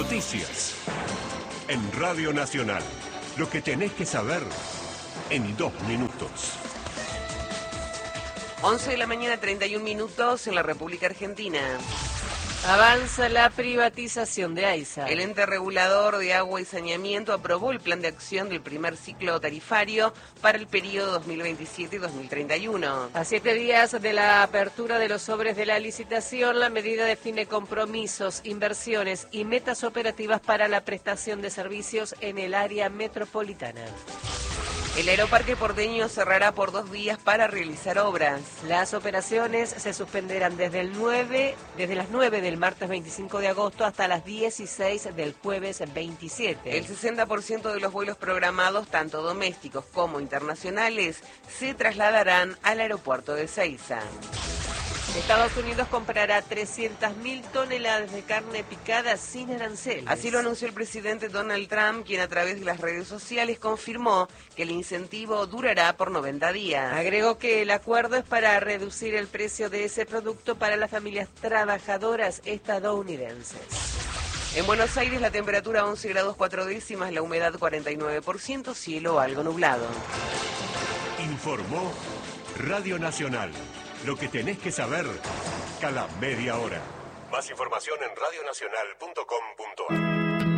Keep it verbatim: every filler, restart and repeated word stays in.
Noticias. En Radio Nacional. Lo que tenés que saber en dos minutos. once de la mañana, treinta y un minutos en la República Argentina. Avanza la privatización de AISA. El ente regulador de agua y saneamiento aprobó el plan de acción del primer ciclo tarifario para el periodo dos mil veintisiete y dos mil treinta y uno. A siete días de la apertura de los sobres de la licitación, la medida define compromisos, inversiones y metas operativas para la prestación de servicios en el área metropolitana. El aeroparque porteño cerrará por dos días para realizar obras. Las operaciones se suspenderán desde el nueve, desde las nueve del martes veinticinco de agosto hasta las dieciséis del jueves veintisiete. El sesenta por ciento de los vuelos programados, tanto domésticos como internacionales, se trasladarán al aeropuerto de Ezeiza. Estados Unidos comprará trescientas mil toneladas de carne picada sin aranceles. Así lo anunció el presidente Donald Trump, quien a través de las redes sociales confirmó que el incentivo durará por noventa días. Agregó que el acuerdo es para reducir el precio de ese producto para las familias trabajadoras estadounidenses. En Buenos Aires la temperatura once grados cuatro décimas, la humedad cuarenta y nueve por ciento, cielo algo nublado. Informó Radio Nacional. Lo que tenés que saber cada media hora. Más información en radionacional punto com punto ar.